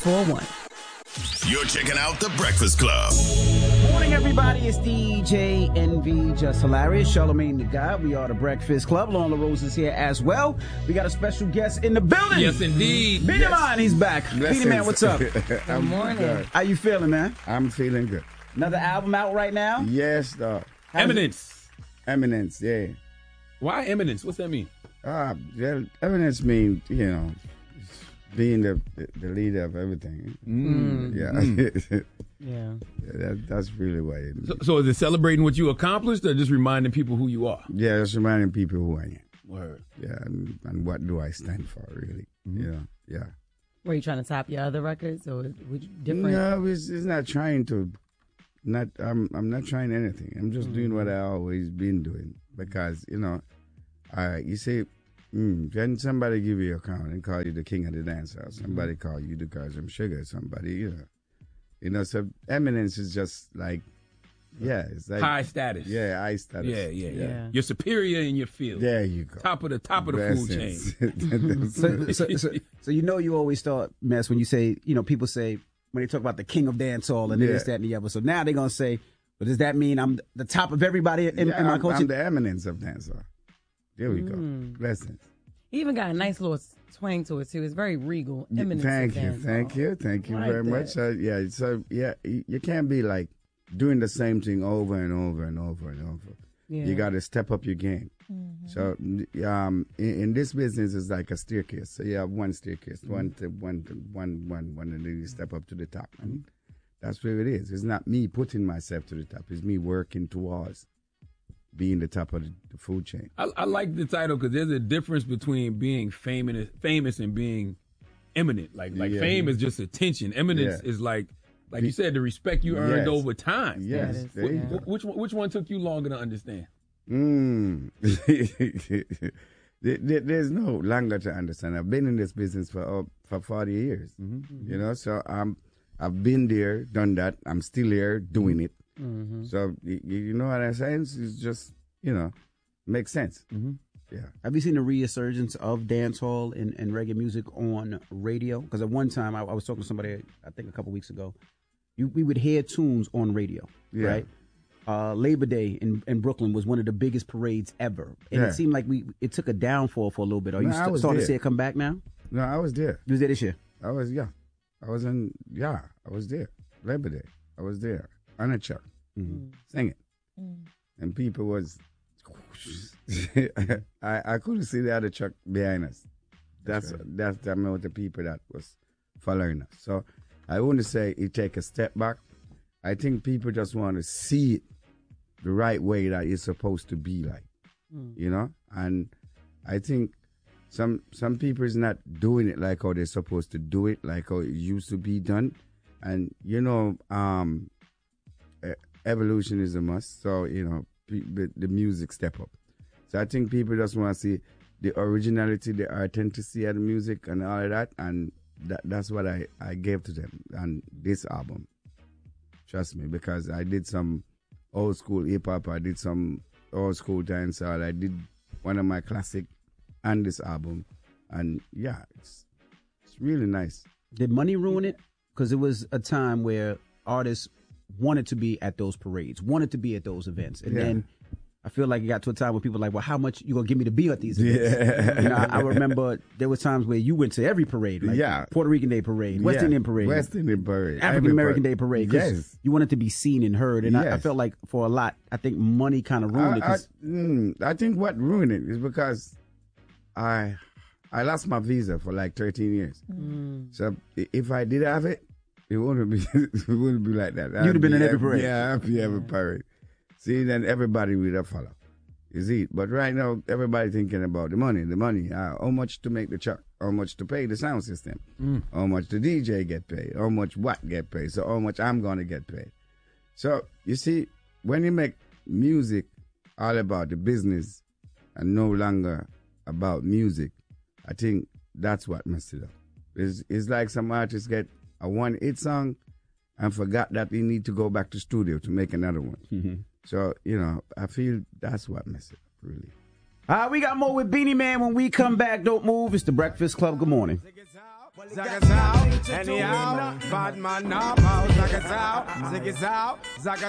641. You're checking out The Breakfast Club. Morning, everybody. It's DJ NV, Just Hilarious, Charlamagne the God. We are The Breakfast Club. Lola Rose is here as well. We got a special guest in the building. Yes, indeed. Beanie Man, he's back. Beanie Man, what's up? Good morning. Good. How you feeling, man? I'm feeling good. Another album out right now? Yes, dog. Eminence. Eminence, yeah. Why eminence? What's that mean? Well, eminence means, being the leader of everything. Yeah. Yeah. That's really what it means. So is it celebrating what you accomplished or just reminding people who you are? Yeah, it's reminding people who I am. Word. Yeah, and what do I stand for, really. Yeah. Were you trying to top your other records or was it different? No, it's not trying to. I'm not trying anything. I'm just doing what I always been doing because, you see, when somebody give you a crown and call you the king of the dance house, somebody call you the Cosm Sugar, somebody, so eminence is just like, it's like High status. Yeah, high status. Yeah. You're superior in your field. There you go. Top of the food chain. So you always start mess when you say, people say, when they talk about the king of dancehall and this, that, and the other. So now they're going to say, but does that mean I'm the top of everybody in my culture? I'm the eminence of dancehall. There we go. Blessings. He even got a nice little twang to it, too. It's very regal. Eminence Thank of you dancehall. very much. So you can't be like doing the same thing over and over and over and over. Yeah. You got to step up your game. So in this business, it's like a staircase. So you have one staircase, one, and then you step up to the top. And that's where it is. It's not me putting myself to the top. It's me working towards being the top of the food chain. I like the title because there's a difference between being famous and being eminent. Like fame is just attention. Eminence is like you said, the respect you earned over time. Yes. Which one took you longer to understand? There's no longer to understand. I've been in this business for 40 years. So I've been there, done that. I'm still here doing it. So you know what I'm saying? It's just makes sense. Yeah. Have you seen the resurgence of dancehall and reggae music on radio? Because at one time I was talking to somebody, I think a couple weeks ago. We would hear tunes on radio, right? Labor Day in Brooklyn was one of the biggest parades ever, and it seemed like it took a downfall for a little bit. Are you starting to see it come back now? No, I was there. You was there this year? I was there. Labor Day. I was there on a truck, singing, and people was. I couldn't see the other truck behind us. That's the amount of people that was following us. So I wouldn't say it take a step back. I think people just want to see it the right way that it's supposed to be like, And I think some people is not doing it like how they're supposed to do it, like how it used to be done. And, evolution is a must. So, the music step up. So I think people just want to see the originality, the authenticity of the music and all of that. And that's what I gave to them on this album. Trust me, because I did some old school hip hop, I did some old school dancehall, I did one of my classic on this album, and it's really nice. Did money ruin it? Because it was a time where artists wanted to be at those parades, wanted to be at those events, and then I feel like it got to a time where people were like, well, how much you gonna give me to be at these events? I remember there was times where you went to every parade, like Puerto Rican Day Parade, West Indian Parade, African American Day Parade. Yes, you wanted to be seen and heard, and I felt like for a lot, I think money kind of ruined it. I think what ruined it is because I lost my visa for like 13 years. So if I did have it, it wouldn't be like that. You'd have been in every parade. Yeah, I'd be every parade. See, then everybody would have followed. You see, but right now, everybody thinking about the money, how much to make the truck, how much to pay the sound system, how much the DJ get paid, how much what get paid, so how much I'm going to get paid. So, you see, when you make music all about the business and no longer about music, I think that's what messed it up. It's like some artists get a one-hit song and forgot that they need to go back to studio to make another one. So, I feel that's what messed it up, really. We got more with Beanie Man when we come back. Don't move. It's The Breakfast Club. Good morning. Zaga Zow, anyhow, bad man now, Zaga Zow, Ziggy Zow, Zaga